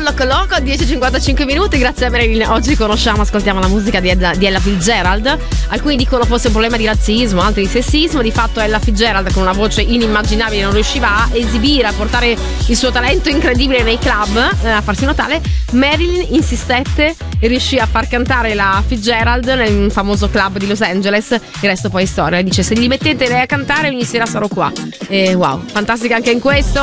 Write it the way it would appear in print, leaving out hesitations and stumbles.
Loco Loco, 10:55 minuti. Grazie a Marilyn. Oggi ascoltiamo la musica di Ella Fitzgerald. Alcuni dicono fosse un problema di razzismo, altri di sessismo. Di fatto Ella Fitzgerald, con una voce inimmaginabile, non riusciva a esibire, a portare il suo talento incredibile nei club, a farsi notare. Marilyn insistette e riuscì a far cantare la Fitzgerald nel famoso club di Los Angeles. Il resto poi è storia. Dice: se li mettete lei a cantare ogni sera sarò qua. E wow, fantastica anche in questo.